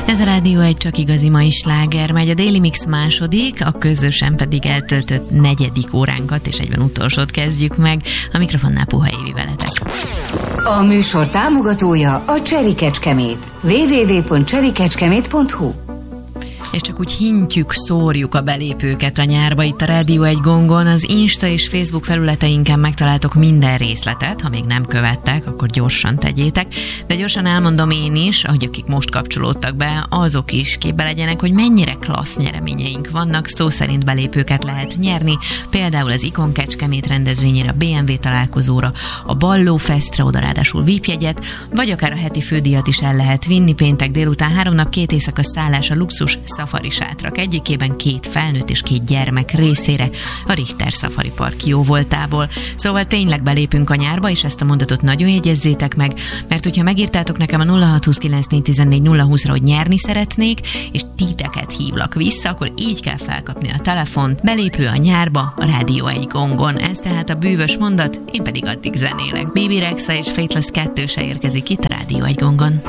Ez a Rádió egy csak igazi mai sláger, megy a Daily Mix második, a közösen pedig eltöltött 4. óránkat, és egyben utolsót kezdjük meg. A mikrofonnál Puha Évi veletek. A műsor támogatója a Cherry Kecskemét. www.cherrykecskemét.hu. És csak úgy hintjük, szórjuk a belépőket a nyárba itt a Rádió egy gongon. Az Insta és Facebook felületeinken megtaláltok minden részletet, ha még nem követtek, akkor gyorsan tegyétek. De gyorsan elmondom én is, hogy akik most kapcsolódtak be, azok is képbe legyenek, hogy mennyire klassz nyereményeink vannak. Szó szerint belépőket lehet nyerni, például az Ikon Kecskemét rendezvényére, a BMW találkozóra, a Balló Festre, oda ráadásul VIP-jegyet, vagy akár a heti fődíjat is el lehet vinni. Péntek délután 3 nap 2 éjszaka szállás a luxus Safari sátrak egyikében 2 felnőtt és 2 gyermek részére a Richter Safari Park jóvoltából. Szóval tényleg belépünk a nyárba, és ezt a mondatot nagyon jegyezzétek meg, mert hogyha megírtátok nekem a 0629414020-ra, hogy nyerni szeretnék, és titeket hívlak vissza, akkor így kell felkapni a telefont. Belépő a nyárba a Rádió egy gongon. Ez tehát a bűvös mondat, én pedig addig zenélek. Baby Rexha és Faithless 2 se érkezik itt a Rádió egy gongon.